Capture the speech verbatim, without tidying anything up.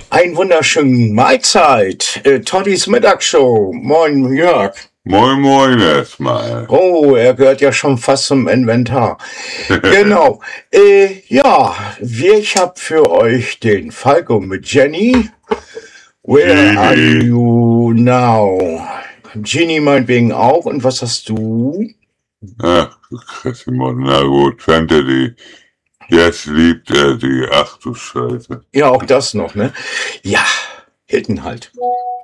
Ein wunderschönen Mahlzeit. Äh, Toddys Mittagsshow. Moin, Jörg. Moin, moin erstmal. Oh, er gehört ja schon fast zum Inventar. Genau. Äh, ja, wir, ich hab für euch den Falco mit Jenny. Where are you now? Ginny meinetwegen auch. Und was hast du? Ach, Simon, na gut, Fantasy. Jetzt liebt er die. Ach du Scheiße. Ja, auch das noch, ne? Ja, Hitten halt.